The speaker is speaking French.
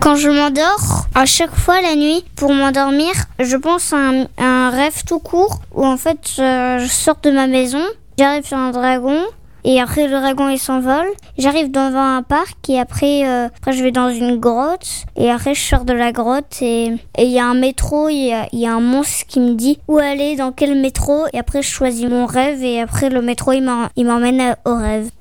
Quand je m'endors, à chaque fois la nuit, pour m'endormir, je pense à un rêve tout court où en fait je sors de ma maison, j'arrive sur un dragon et après le dragon il s'envole. J'arrive devant un parc et après je vais dans une grotte et après je sors de la grotte et il y a un métro, il y a un monstre qui me dit où aller, dans quel métro et après je choisis mon rêve et après le métro il m'emmène au rêve.